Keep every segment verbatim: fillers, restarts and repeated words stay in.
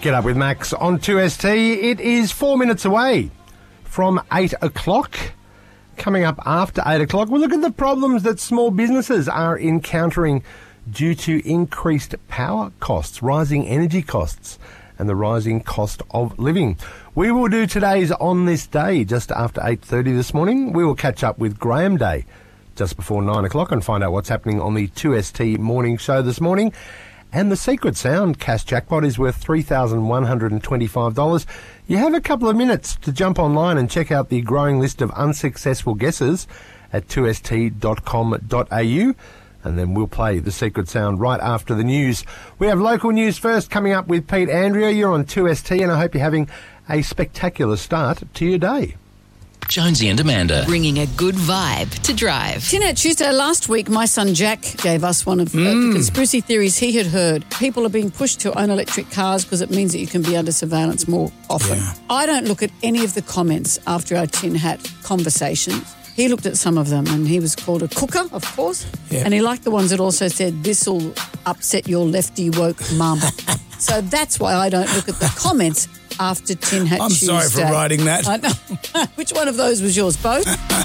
Get up with Max on two S T. It is four minutes away from eight o'clock. Coming up after eight o'clock, we'll look at the problems that small businesses are encountering due to increased power costs, rising energy costs, and the rising cost of living. We will do today's On This Day just after eight thirty this morning. We will catch up with Graham Day just before nine o'clock and find out what's happening on the two S T morning show this morning. And the Secret Sound cash jackpot is worth three thousand one hundred twenty-five dollars. You have a couple of minutes to jump online and check out the growing list of unsuccessful guesses at two s t dot com dot a u. And then we'll play the Secret Sound right after the news. We have local news first coming up with Pete Andrea. You're on two S T and I hope you're having a spectacular start to your day. Jonesy and Amanda. Bringing a good vibe to drive. Tinette, Tuesday last week, my son Jack gave us one of uh, mm. the conspiracy theories he had heard. People are being pushed to own electric cars because it means that you can be under surveillance more often. Yeah. I don't look at any of the comments after our Tin Hat conversations. He looked at some of them and he was called a cooker, of course. Yeah. And he liked the ones that also said, this'll upset your lefty woke mum. So that's why I don't look at the comments after Tin Hat I'm Tuesday. sorry for writing that. I know. Which one of those was yours? Both?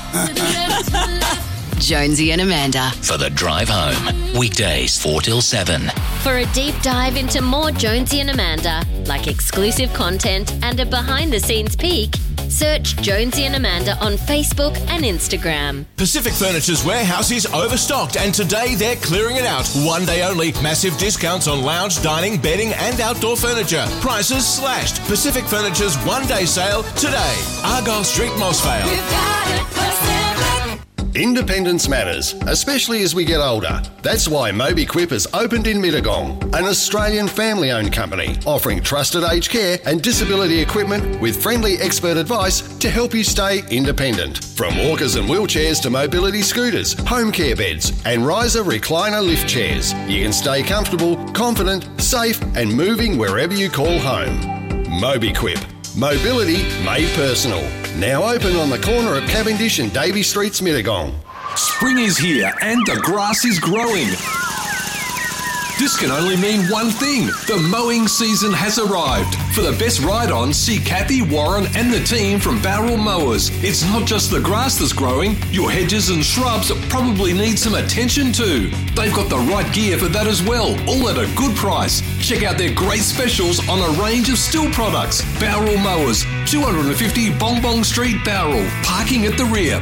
Jonesy and Amanda. For the drive home. Weekdays four till seven. For a deep dive into more Jonesy and Amanda, like exclusive content and a behind-the-scenes peek, search Jonesy and Amanda on Facebook and Instagram. Pacific Furniture's warehouse is overstocked and today they're clearing it out. One day only. Massive discounts on lounge, dining, bedding and outdoor furniture. Prices slashed. Pacific Furniture's one-day sale today. Argyle Street, Mossvale. We've got it, Pacific. Independence matters, especially as we get older. That's why MobiQuip has opened in Mittagong, an Australian family-owned company offering trusted aged care and disability equipment with friendly expert advice to help you stay independent. From walkers and wheelchairs to mobility scooters, home care beds and riser recliner lift chairs, you can stay comfortable, confident, safe and moving wherever you call home. MobiQuip. Mobility made personal. Now open on the corner of Cavendish and Davey Streets, Mittagong. Spring is here and the grass is growing. This can only mean one thing. The mowing season has arrived. For the best ride-on, see Kathy, Warren and the team from Barrel Mowers. It's not just the grass that's growing. Your hedges and shrubs probably need some attention too. They've got the right gear for that as well, all at a good price. Check out their great specials on a range of steel products. Barrel Mowers, two fifty Bong Bong Street, Barrel. Parking at the rear.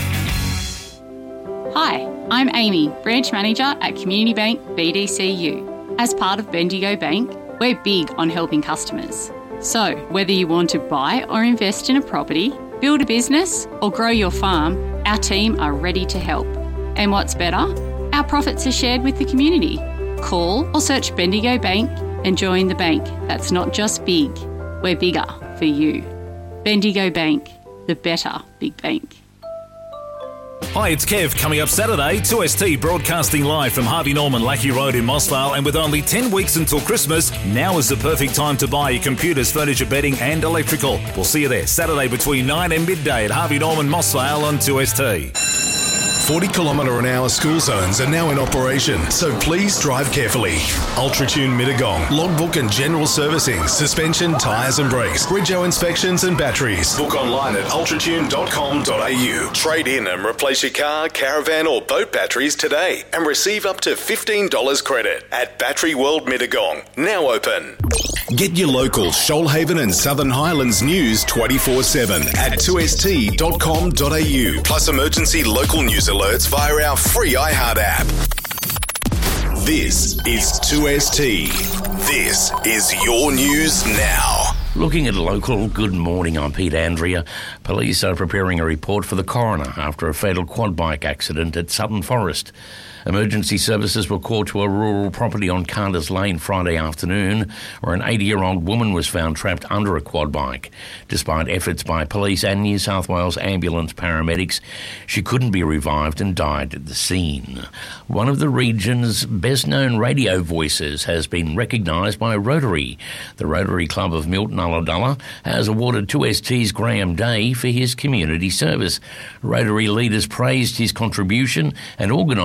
Hi, I'm Amy, Branch Manager at Community Bank B D C U. As part of Bendigo Bank, we're big on helping customers. So, whether you want to buy or invest in a property, build a business or grow your farm, our team are ready to help. And what's better? Our profits are shared with the community. Call or search Bendigo Bank and join the bank that's not just big, we're bigger for you. Bendigo Bank, the better big bank. Hi, it's Kev. Coming up Saturday, two S T broadcasting live from Harvey Norman Lackey Road in Mossvale, and with only ten weeks until Christmas, now is the perfect time to buy your computers, furniture, bedding and electrical. We'll see you there Saturday between nine and midday at Harvey Norman Mossvale on two S T. forty kilometre an hour school zones are now in operation, so please drive carefully. Ultratune Mittagong, logbook and general servicing, suspension, tyres and brakes, Bridgeo inspections and batteries. Book online at ultratune dot com dot a u. Trade in and replace your car, caravan or boat batteries today and receive up to fifteen dollars credit at Battery World Mittagong, now open. Get your local Shoalhaven and Southern Highlands news twenty-four seven at two s t dot com dot a u, plus emergency local news alerts via our free iHeart app. This is two S T. This is your news now. Looking at local Good Morning, I'm Pete Andrea. Police are preparing a report for the coroner after a fatal quad bike accident at Southern Forest. Emergency services were called to a rural property on Canders Lane Friday afternoon, where an eighty-year-old woman was found trapped under a quad bike. Despite efforts by police and New South Wales ambulance paramedics, she couldn't be revived and died at the scene. One of the region's best-known radio voices has been recognised by Rotary. The Rotary Club of Milton Ulladulla has awarded two S T's Graham Day for his community service. Rotary leaders praised his contribution and organised a special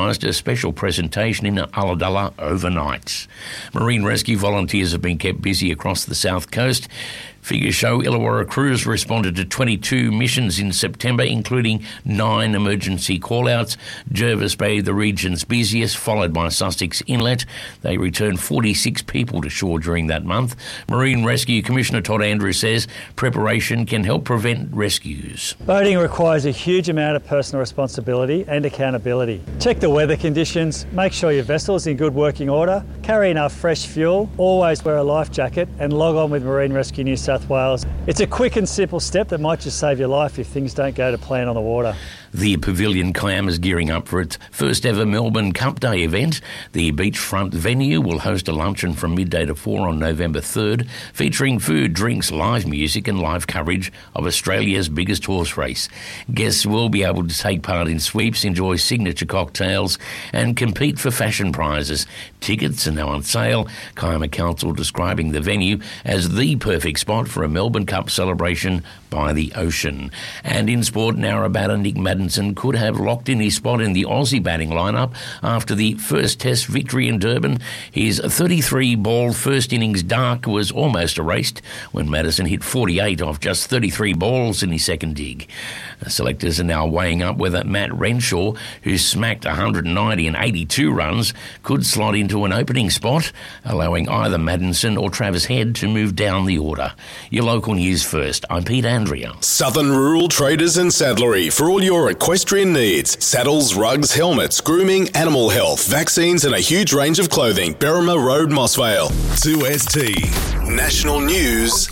special presentation in Ulladulla overnight. Marine rescue volunteers have been kept busy across the south coast. Figures show Illawarra crews responded to twenty-two missions in September, including nine emergency call-outs. Jervis Bay, the region's busiest, followed by Sussex Inlet. They returned forty-six people to shore during that month. Marine Rescue Commissioner Todd Andrews says preparation can help prevent rescues. Boating requires a huge amount of personal responsibility and accountability. Check the weather conditions, make sure your vessel's in good working order, carry enough fresh fuel, always wear a life jacket, and log on with Marine Rescue New South Wales. It's a quick and simple step that might just save your life if things don't go to plan on the water. The Pavilion Clam is gearing up for its first ever Melbourne Cup Day event. The beachfront venue will host a luncheon from midday to four on November third, featuring food, drinks, live music and live coverage of Australia's biggest horse race. Guests will be able to take part in sweeps, enjoy signature cocktails and compete for fashion prizes. Tickets are now on sale. Kiama Council describing the venue as the perfect spot for a Melbourne Cup celebration by the ocean. And in sport, Narrabeen Nick Maddinson could have locked in his spot in the Aussie batting lineup after the first Test victory in Durban. His thirty-three ball first innings dark was almost erased when Maddison hit forty-eight off just thirty-three balls in his second dig. The selectors are now weighing up whether Matt Renshaw, who smacked one hundred ninety and eighty-two runs, could slot into an opening spot, allowing either Maddinson or Travis Head to move down the order. Your local news first. I'm Pete Andrea. Southern Rural Traders and Saddlery for all your equestrian needs. Saddles, rugs, helmets, grooming, animal health, vaccines and a huge range of clothing. Berrima Road, Mossvale. two S T. National News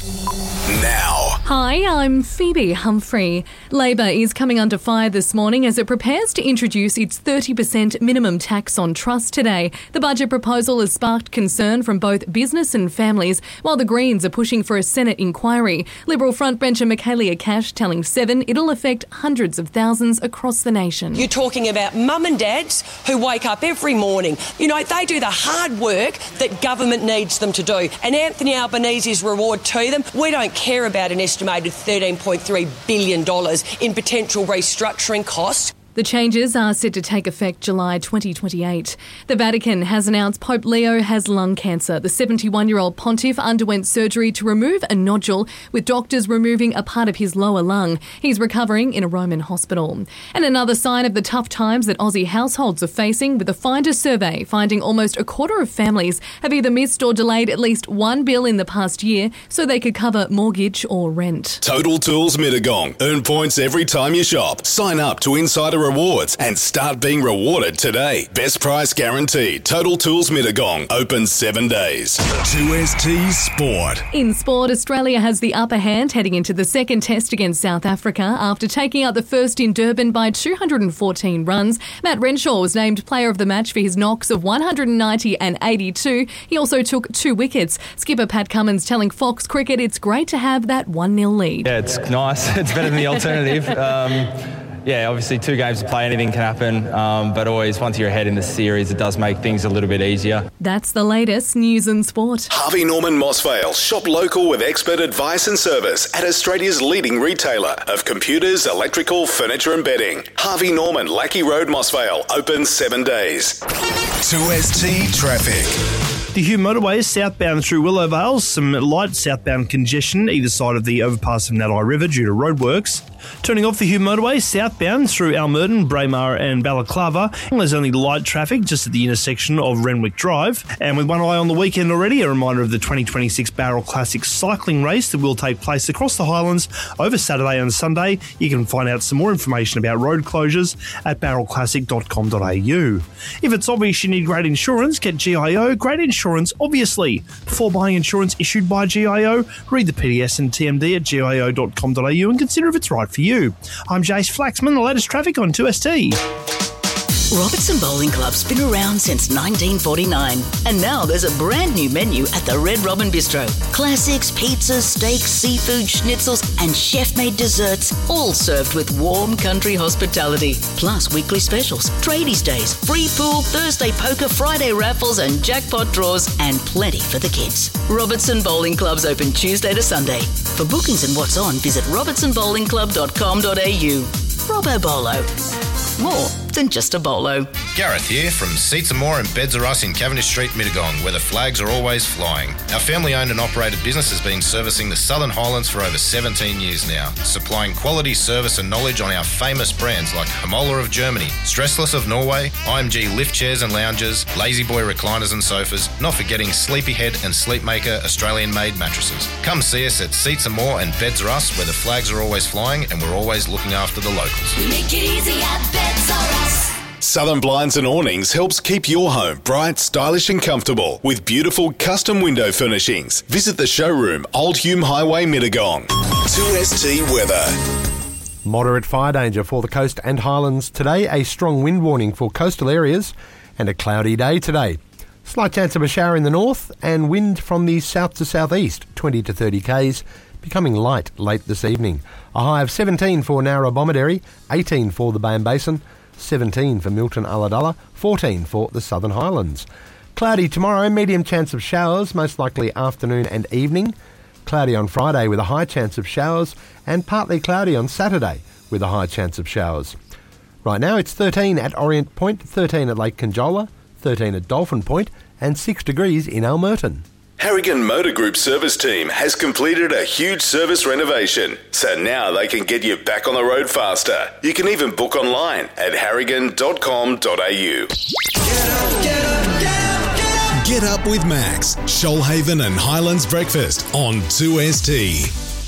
now. Hi, I'm Phoebe Humphrey. Labor is coming under fire this morning as it prepares to introduce its thirty percent minimum tax on trust today. The budget proposal has sparked concern from both business and families, while the Greens are pushing for a Senate inquiry. Liberal frontbencher Michaelia Cash telling Seven it'll affect hundreds of thousands across the nation. You're talking about mum and dads who wake up every morning. You know, they do the hard work that government needs them to do. And Anthony Albanese's reward to them, we don't care about an estimated thirteen point three billion dollars in potential restructuring costs. The changes are set to take effect July twenty twenty-eight. The Vatican has announced Pope Leo has lung cancer. The seventy-one-year-old pontiff underwent surgery to remove a nodule, with doctors removing a part of his lower lung. He's recovering in a Roman hospital. And another sign of the tough times that Aussie households are facing, with a Finder survey finding almost a quarter of families have either missed or delayed at least one bill in the past year so they could cover mortgage or rent. Total Tools Mittagong. Earn points every time you shop. Sign up to Insider Rewards and start being rewarded today. Best price guaranteed. Total Tools Mittagong. Open seven days. two S T Sport. In sport, Australia has the upper hand heading into the second test against South Africa after taking out the first in Durban by two hundred fourteen runs. Matt Renshaw was named player of the match for his knocks of one hundred ninety and eighty-two. He also took two wickets. Skipper Pat Cummins telling Fox Cricket it's great to have that one nil lead. Yeah, it's nice. It's better than the alternative. Um, Yeah, obviously two games to play, anything can happen, um, but always once you're ahead in the series, it does make things a little bit easier. That's the latest news and sport. Harvey Norman Mossvale. Shop local with expert advice and service at Australia's leading retailer of computers, electrical, furniture and bedding. Harvey Norman, Lackey Road, Mossvale. Open seven days. two S T Traffic. The Hume motorway is southbound through Willowvale. Some light southbound congestion either side of the overpass of Nadi River due to roadworks. Turning off the Hume motorway southbound through Almerton, Braemar and Balaclava. There's only light traffic just at the intersection of Renwick Drive. And with one eye on the weekend already, a reminder of the twenty twenty-six Barrel Classic cycling race that will take place across the Highlands over Saturday and Sunday. You can find out some more information about road closures at barrel classic dot com dot a u. If it's obvious you need great insurance, get G I O. Great insurance, obviously. Before buying insurance issued by G I O, read the P D S and T M D at G I O dot com dot a u and consider if it's right for you. I'm Jace Flaxman, the latest traffic on two S T. Robertson Bowling Club's been around since nineteen forty-nine, and now there's a brand new menu at the Red Robin Bistro. Classics, pizzas, steaks, seafood, schnitzels, and chef-made desserts, all served with warm country hospitality. Plus weekly specials, tradies days, free pool, Thursday poker, Friday raffles, and jackpot draws, and plenty for the kids. Robertson Bowling Club's open Tuesday to Sunday. For bookings and what's on, visit robertson bowling club dot com dot a u. Robbo Bolo. More than just a bolo. Gareth here from Seats and More and Beds Are Us in Cavendish Street, Mittagong, where the flags are always flying. Our family-owned and operated business has been servicing the Southern Highlands for over seventeen years now, supplying quality service and knowledge on our famous brands like Hamola of Germany, Stressless of Norway, I M G lift chairs and lounges, Lazy Boy recliners and sofas, not forgetting Sleepyhead and Sleepmaker Australian-made mattresses. Come see us at Seats and More and Beds Are Us, where the flags are always flying and we're always looking after the locals. We make it easy at Beds Are Us. Southern Blinds and Awnings helps keep your home bright, stylish and comfortable with beautiful custom window furnishings. Visit the showroom, Old Hume Highway, Mittagong. two S T weather. Moderate fire danger for the coast and highlands today. A strong wind warning for coastal areas and a cloudy day today. Slight chance of a shower in the north and wind from the south to southeast, twenty to thirty k's, becoming light late this evening. A high of seventeen for Narra-Bomaderry, eighteen for the Bay Basin, seventeen for Milton Ulladulla, fourteen for the Southern Highlands. Cloudy tomorrow, medium chance of showers, most likely afternoon and evening. Cloudy on Friday with a high chance of showers, and partly cloudy on Saturday with a high chance of showers. Right now it's thirteen at Orient Point, thirteen at Lake Conjola, thirteen at Dolphin Point, and six degrees in Almerton. Harrigan Motor Group service team has completed a huge service renovation, so now they can get you back on the road faster. You can even book online at harrigan dot com dot a u. Get up with Max, Shoalhaven and Highlands Breakfast on two S T.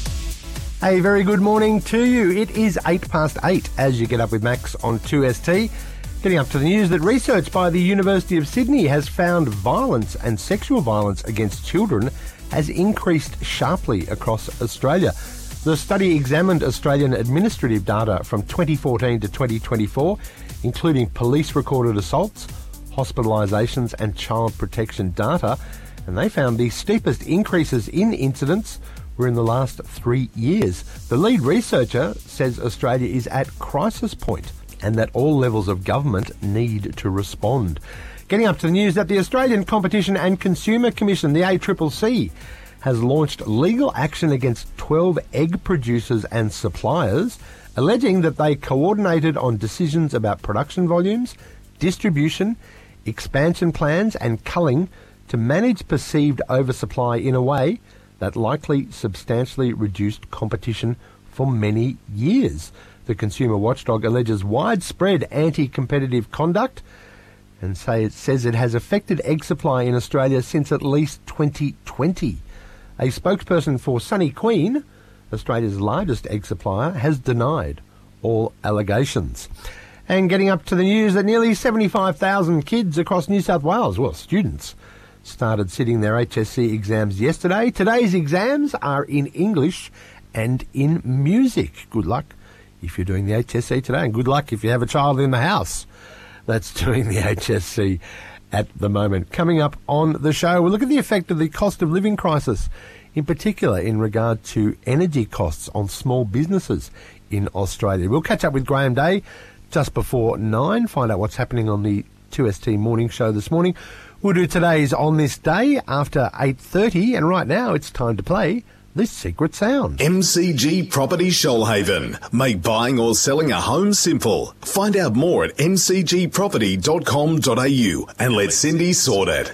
A very good morning to you. It is eight past eight as you get up with Max on two S T. Getting up to the news that research by the University of Sydney has found violence and sexual violence against children has increased sharply across Australia. The study examined Australian administrative data from twenty fourteen to twenty twenty-four, including police-recorded assaults, hospitalisations and child protection data, and they found the steepest increases in incidents were in the last three years. The lead researcher says Australia is at crisis point and that all levels of government need to respond. Getting up to the news that the Australian Competition and Consumer Commission, the A C C C, has launched legal action against twelve egg producers and suppliers, alleging that they coordinated on decisions about production volumes, distribution, expansion plans and culling to manage perceived oversupply in a way that likely substantially reduced competition for many years. The consumer watchdog alleges widespread anti-competitive conduct and say it says it has affected egg supply in Australia since at least twenty twenty. A spokesperson for Sunny Queen, Australia's largest egg supplier, has denied all allegations. And getting up to the news that nearly seventy-five thousand kids across New South Wales, well, students, started sitting their H S C exams yesterday. Today's exams are in English and in music. Good luck if you're doing the H S C today, and good luck if you have a child in the house that's doing the H S C at the moment. Coming up on the show, we'll look at the effect of the cost of living crisis, in particular in regard to energy costs on small businesses in Australia. We'll catch up with Graham Day just before nine, find out what's happening on the two S T morning show this morning. We'll do today's On This Day after eight thirty, and right now it's time to play This Secret Sound. M C G Property Shoalhaven. Make buying or selling a home simple. Find out more at m c g property dot com dot a u and let Cindy sort it.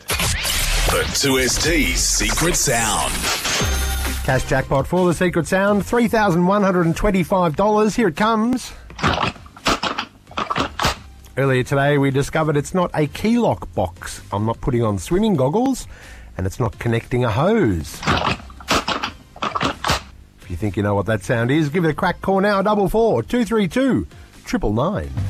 The two S T Secret Sound. Cash jackpot for the Secret Sound, three thousand one hundred twenty-five dollars. Here it comes. Earlier today we discovered it's not a key lock box. I'm not putting on swimming goggles, and it's not connecting a hose. If you think you know what that sound is, give it a crack. Call now, double four two three two triple nine.